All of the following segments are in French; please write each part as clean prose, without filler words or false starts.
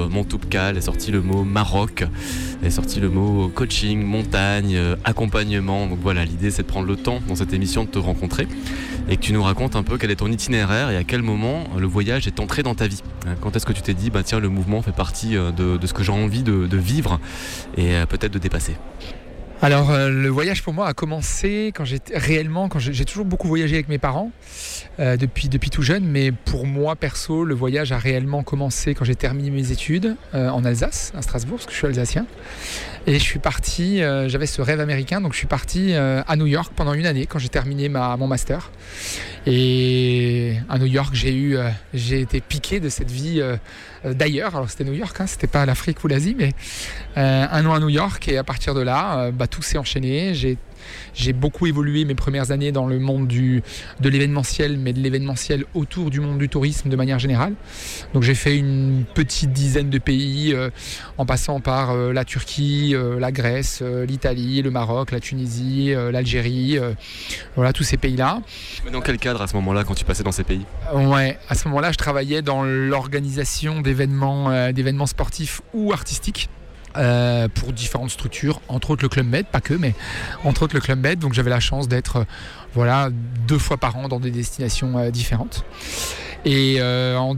Montupcal, est sorti le mot Maroc, est sorti le mot coaching, montagne, accompagnement. Donc voilà, l'idée c'est de prendre le temps dans cette émission de te rencontrer et que tu nous racontes un peu quel est ton itinéraire et à quel moment le voyage est entré dans ta vie. Quand est-ce que tu t'es dit, tiens, le mouvement fait partie de ce que j'ai envie de vivre et peut-être de dépasser? Alors le voyage pour moi a commencé quand j'ai toujours beaucoup voyagé avec mes parents depuis tout jeune, mais pour moi perso le voyage a réellement commencé quand j'ai terminé mes études en Alsace, à Strasbourg, parce que je suis alsacien, et je suis parti, j'avais ce rêve américain, donc je suis parti à New York pendant une année quand j'ai terminé mon master, et à New York j'ai été piqué de cette vie d'ailleurs. Alors c'était New York, c'était pas l'Afrique ou l'Asie, mais un an à New York, et à partir de là tout s'est enchaîné. J'ai beaucoup évolué mes premières années dans le monde de l'événementiel, mais de l'événementiel autour du monde du tourisme de manière générale. Donc j'ai fait une petite dizaine de pays, en passant par la Turquie, la Grèce, l'Italie, le Maroc, la Tunisie, l'Algérie, voilà, tous ces pays-là. Mais dans quel cadre à ce moment-là, quand tu passais dans ces pays? Ouais, à ce moment-là, je travaillais dans l'organisation d'événements sportifs ou artistiques. Pour différentes structures, entre autres le Club Med, pas que, mais entre autres le Club Med. Donc j'avais la chance d'être 2 fois par an dans des destinations différentes. Et en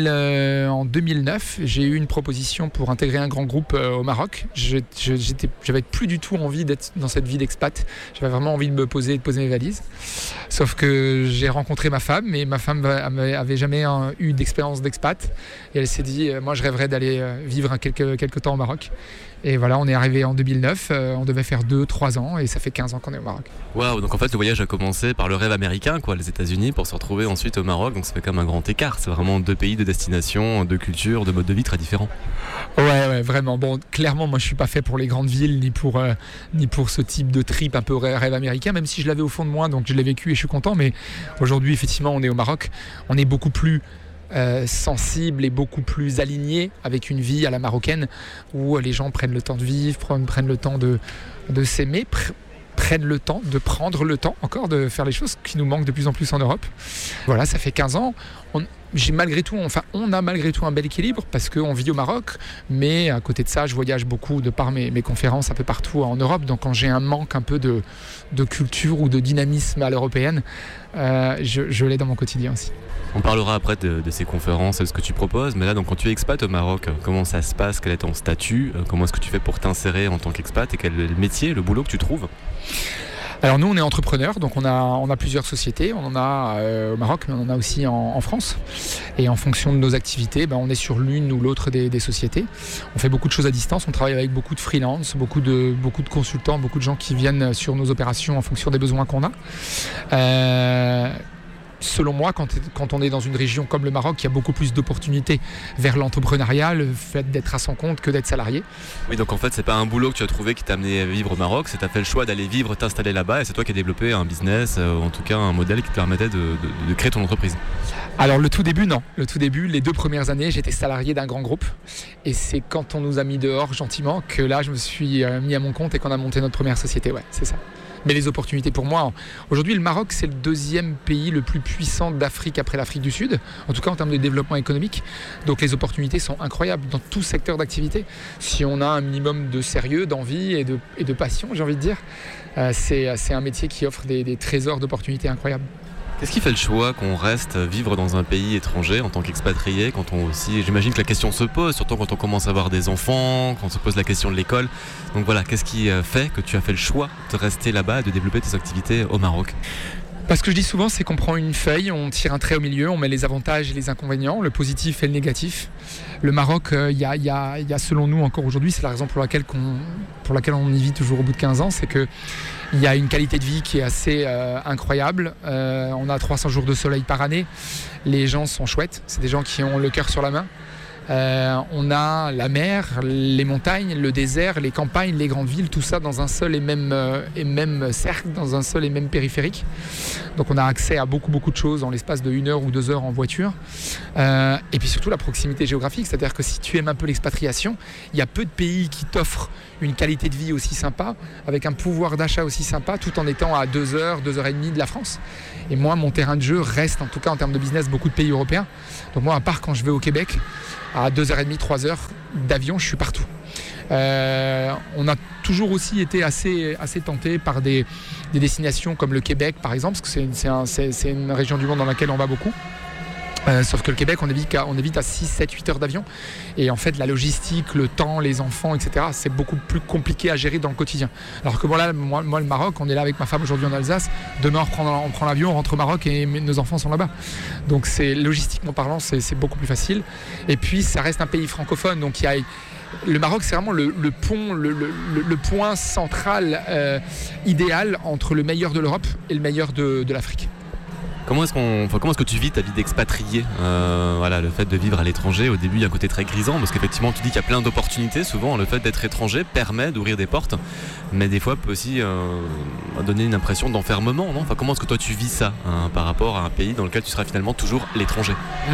2009, j'ai eu une proposition pour intégrer un grand groupe au Maroc. J'avais plus du tout envie d'être dans cette vie d'expat. J'avais vraiment envie de poser mes valises. Sauf que j'ai rencontré ma femme, et ma femme avait jamais eu d'expérience d'expat. Et elle s'est dit, moi je rêverais d'aller vivre quelques temps au Maroc. Et voilà, on est arrivé en 2009, on devait faire 2-3 ans, et ça fait 15 ans qu'on est au Maroc. Waouh, donc en fait le voyage a commencé par le rêve américain, les États-Unis, pour se retrouver ensuite au Maroc, donc ça fait quand même un grand écart. C'est vraiment 2 pays, 2 destinations, 2 cultures, 2 modes de vie très différents. Ouais, vraiment. Bon, clairement, moi je suis pas fait pour les grandes villes, ni pour ce type de trip un peu rêve américain, même si je l'avais au fond de moi, donc je l'ai vécu et je suis content. Mais aujourd'hui, effectivement, on est au Maroc, on est beaucoup plus sensible et beaucoup plus aligné avec une vie à la marocaine, où les gens prennent le temps de vivre, prennent le temps de s'aimer, prennent le temps de prendre le temps encore de faire les choses qui nous manquent de plus en plus en Europe. Voilà, ça fait 15 ans. On a malgré tout un bel équilibre, parce qu'on vit au Maroc, mais à côté de ça, je voyage beaucoup de par mes conférences un peu partout en Europe. Donc quand j'ai un manque un peu de culture ou de dynamisme à l'européenne, je l'ai dans mon quotidien aussi. On parlera après de ces conférences et de ce que tu proposes, mais là, donc, quand tu es expat au Maroc, comment ça se passe? Quel est ton statut? Comment est-ce que tu fais pour t'insérer en tant qu'expat? Et quel est le métier, le boulot que tu trouves? Alors nous, on est entrepreneurs, donc on a plusieurs sociétés. On en a au Maroc, mais on en a aussi en France. Et en fonction de nos activités, on est sur l'une ou l'autre des sociétés. On fait beaucoup de choses à distance. On travaille avec beaucoup de freelance, beaucoup de consultants, beaucoup de gens qui viennent sur nos opérations en fonction des besoins qu'on a. Selon moi, quand on est dans une région comme le Maroc, il y a beaucoup plus d'opportunités vers l'entrepreneuriat, le fait d'être à son compte que d'être salarié. Oui, donc en fait, c'est pas un boulot que tu as trouvé qui t'a amené à vivre au Maroc, c'est que tu as fait le choix d'aller vivre, t'installer là-bas, et c'est toi qui as développé un business, en tout cas un modèle qui te permettait de créer ton entreprise. Alors le tout début, non. Le tout début, les 2 premières années, j'étais salarié d'un grand groupe, et c'est quand on nous a mis dehors gentiment que là, je me suis mis à mon compte et qu'on a monté notre première société. Ouais, c'est ça. Mais les opportunités pour moi, aujourd'hui le Maroc c'est le 2e pays le plus puissant d'Afrique après l'Afrique du Sud, en tout cas en termes de développement économique. Donc les opportunités sont incroyables dans tout secteur d'activité. Si on a un minimum de sérieux, d'envie et de passion, j'ai envie de dire, c'est un métier qui offre des trésors d'opportunités incroyables. Qu'est-ce qui fait le choix qu'on reste vivre dans un pays étranger en tant qu'expatrié, quand on aussi, j'imagine que la question se pose, surtout quand on commence à avoir des enfants, quand on se pose la question de l'école. Donc voilà, qu'est-ce qui fait que tu as fait le choix de rester là-bas et de développer tes activités au Maroc? Ce que je dis souvent, c'est qu'on prend une feuille, on tire un trait au milieu, on met les avantages et les inconvénients, le positif et le négatif. Le Maroc, il y a selon nous encore aujourd'hui, c'est la raison pour laquelle on y vit toujours au bout de 15 ans, c'est que il y a une qualité de vie qui est assez incroyable. On a 300 jours de soleil par année. Les gens sont chouettes. C'est des gens qui ont le cœur sur la main. On a la mer, les montagnes, le désert, les campagnes, les grandes villes, tout ça dans un seul et même cercle, dans un seul et même périphérique. Donc on a accès à beaucoup de choses en l'espace de 1 heure ou 2 heures en voiture. Et puis surtout la proximité géographique, c'est-à-dire que si tu aimes un peu l'expatriation, il y a peu de pays qui t'offrent une qualité de vie aussi sympa, avec un pouvoir d'achat aussi sympa, tout en étant à 2 heures, 2 heures et demie de la France. Et moi, mon terrain de jeu reste, en tout cas en termes de business, beaucoup de pays européens. Donc moi, à part quand je vais au Québec, à 2h30, 3h d'avion, je suis partout. On a toujours aussi été assez tenté par des destinations comme le Québec par exemple, parce que c'est une région du monde dans laquelle on va beaucoup. Sauf que le Québec, on est vite à 6, 7, 8 heures d'avion. Et en fait, la logistique, le temps, les enfants, etc., c'est beaucoup plus compliqué à gérer dans le quotidien. Alors que moi, le Maroc, on est là avec ma femme aujourd'hui en Alsace. Demain, on prend l'avion, on rentre au Maroc et nos enfants sont là-bas. Donc, logistiquement parlant, c'est beaucoup plus facile. Et puis, ça reste un pays francophone. Donc, le Maroc, c'est vraiment le pont, le point central idéal entre le meilleur de l'Europe et le meilleur de l'Afrique. Comment est-ce que tu vis ta vie d'expatrié, le fait de vivre à l'étranger, au début il y a un côté très grisant parce qu'effectivement tu dis qu'il y a plein d'opportunités, souvent le fait d'être étranger permet d'ouvrir des portes, mais des fois peut aussi donner une impression d'enfermement, non ? Comment est-ce que toi tu vis ça par rapport à un pays dans lequel tu seras finalement toujours l'étranger ?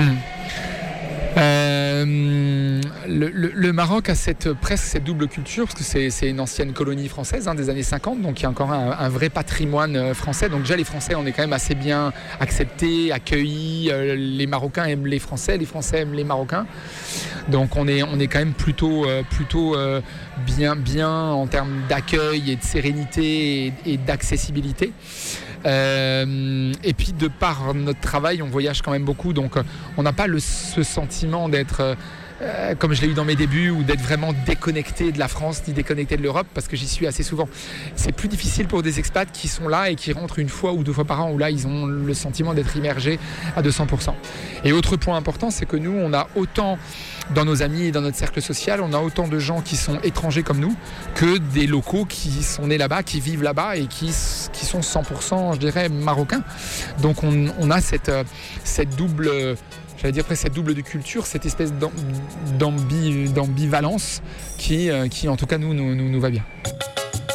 Le Maroc a presque cette double culture, parce que c'est une ancienne colonie française des années 50, donc il y a encore un vrai patrimoine français. Donc déjà les Français, on est quand même assez bien acceptés, accueillis. Les Marocains aiment les Français aiment les Marocains. Donc on est quand même plutôt bien en termes d'accueil et de sérénité et d'accessibilité. Et puis de par notre travail, on voyage quand même beaucoup, donc on n'a pas ce sentiment d'être comme je l'ai eu dans mes débuts, ou d'être vraiment déconnecté de la France ni déconnecté de l'Europe, parce que j'y suis assez souvent. C'est plus difficile pour des expats qui sont là et qui rentrent une fois ou 2 fois par an, où là ils ont le sentiment d'être immergés à 200%. Et autre point important, c'est que nous, on a autant dans nos amis et dans notre cercle social, on a autant de gens qui sont étrangers comme nous que des locaux qui sont nés là-bas, qui vivent là-bas et qui sont 100%, je dirais, marocains. Donc on a cette double... J'allais dire presque cette double de culture, cette espèce d'ambivalence qui en tout cas nous va bien.